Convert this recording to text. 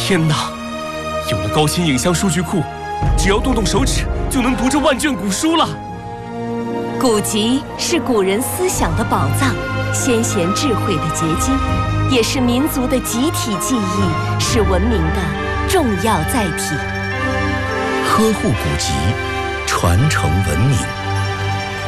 天哪！有了高清影像数据库，只要动动手指就能读这万卷古书了。 古籍是古人思想的宝藏，先贤智慧的结晶，也是民族的集体记忆，是文明的重要载体。 呵护古籍，传承文明。